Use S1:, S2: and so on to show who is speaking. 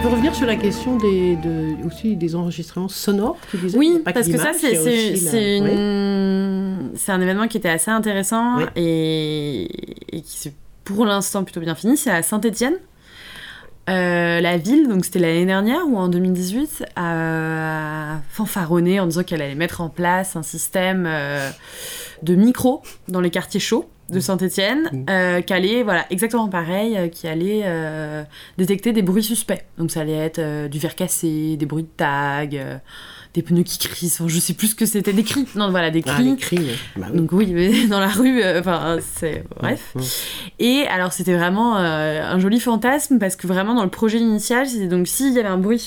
S1: peux revenir sur la question aussi des enregistrements sonores, tu disais?
S2: Oui, parce que ça, c'est un événement qui était assez intéressant et qui, pour l'instant, plutôt bien fini. C'est à Saint-Étienne. La ville, donc c'était l'année dernière ou en 2018, a fanfaronné en disant qu'elle allait mettre en place un système de micros dans les quartiers chauds de Saint-Étienne, qui allait, exactement pareil, qui allait détecter des bruits suspects. Donc ça allait être du verre cassé, des bruits de tag, des pneus qui crient, je sais plus ce que c'était, des cris. Non, voilà, des cris.
S1: Des cris, oui.
S2: Donc oui, mais dans la rue, c'est... Bref. Et alors, c'était vraiment un joli fantasme, parce que vraiment, dans le projet initial, c'était donc s'il y avait un bruit